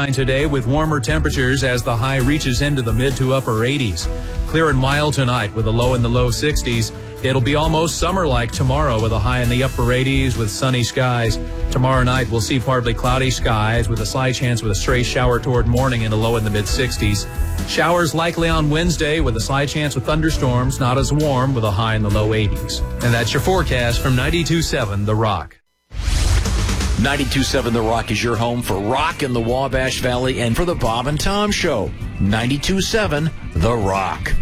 sunshine today with warmer temperatures as the high reaches into the mid to upper 80s. Clear and mild tonight with a low in the low 60s. It'll be almost summer-like tomorrow with a high in the upper 80s with sunny skies. Tomorrow night we'll see partly cloudy skies with a slight chance with a stray shower toward morning and a low in the mid-60s. Showers likely on Wednesday with a slight chance with thunderstorms, not as warm with a high in the low 80s. And that's your forecast from 92.7 The Rock. 92.7 The Rock is your home for rock in the Wabash Valley and for the Bob and Tom Show. 92.7 The Rock.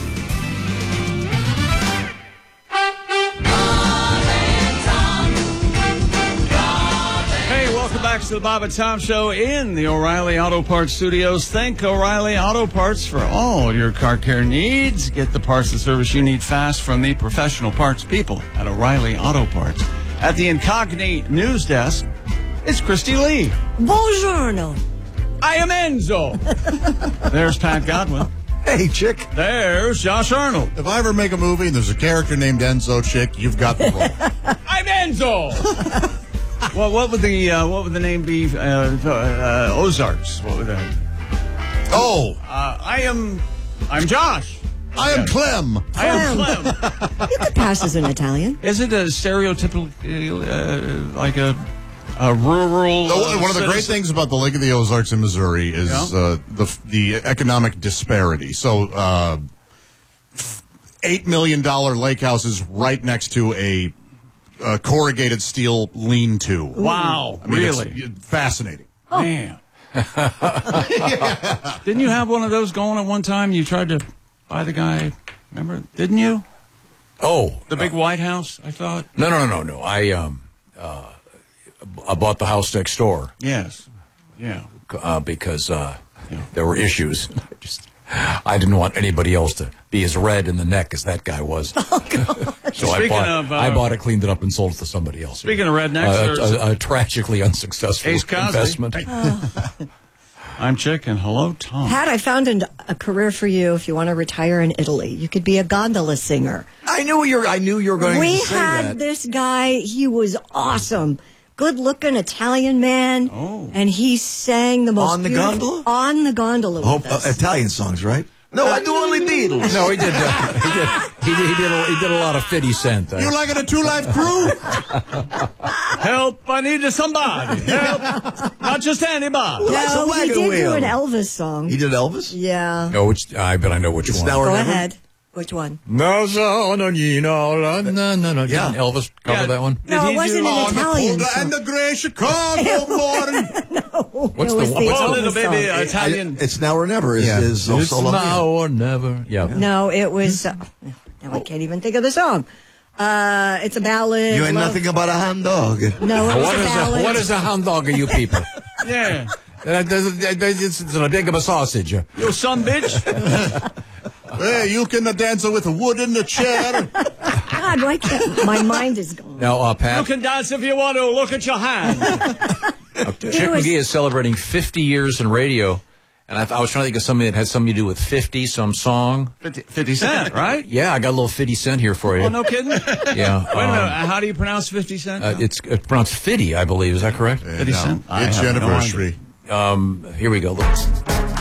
Welcome back to the Bob and Tom Show in the O'Reilly Auto Parts Studios. Thank O'Reilly Auto Parts for all your car care needs. Get the parts and service you need fast from the professional parts people at O'Reilly Auto Parts. At the Incognito News Desk, it's Christy Lee. Buongiorno. I am Enzo. There's Pat Godwin. Hey, Chick. There's Josh Arnold. If I ever make a movie and there's a character named Enzo, Chick, you've got the role. I'm Enzo. Well, what would the name be? Ozarks. What would that? I'm Josh. I am Clem. I am Clem. You could pass as an Italian. Is it a stereotypical, like a rural? One of the great things about the Lake of the Ozarks in Missouri is the economic disparity. So, $8 million lake houses right next to a corrugated steel lean-to. Wow, I mean, really? It's fascinating. Oh. Man. Didn't you have one of those going at one time? You tried to buy the guy, remember? Didn't you? Oh. The big White House, I thought? No. I bought the house next door. Yes. Yeah. Because there were issues. I didn't want anybody else to be as red in the neck as that guy was. Oh, God. So I bought it, cleaned it up, and sold it to somebody else. Speaking of rednecks, a tragically unsuccessful investment. I'm Chick, and hello, Tom. Pat, I found a career for you if you want to retire in Italy. You could be a gondola singer. I knew you were going to We say that. had this guy. He was awesome. Good-looking Italian man. Oh. And he sang the most On the beautiful- gondola? On the gondola with us. Italian songs, right? No, I do only Beatles. No, he did. He did a lot of 50 Cent. You like it a two-life crew? Help, I need somebody. Help, not just anybody. No, he wagon did do wheel. an Elvis song. He did Elvis? Yeah. No, I bet I know which one. Now or Go never? ahead. Which one? No. Yeah. Didn't Elvis cover that one? No, it wasn't an Italian song. And the gray Chicago morning. What's It was the the Oh, Elvis little baby song. Italian. It's now or never. Is It's now or never. Yeah. No, it was... now I can't even think of the song. It's a ballad. You ain't nothing about a hound dog. No, it was a ballad. What is a hound dog, you people? Yeah. It's a big of a sausage. You son bitch. Hey, you can dance with wood in the chair. God, why can't... My mind is gone. Now, You Pat, can dance if you want to. Look at your hand. Chick McGee is celebrating 50 years in radio, and I was trying to think of something that had something to do with 50, some song. 50 Cent, right? Yeah, I got a little 50 Cent here for you. Oh, no kidding? Wait Yeah. a minute. How do you pronounce 50 Cent? It's pronounced 50, I believe. Is that correct? 50 Cent? I It's have no anniversary. Here we go. Look.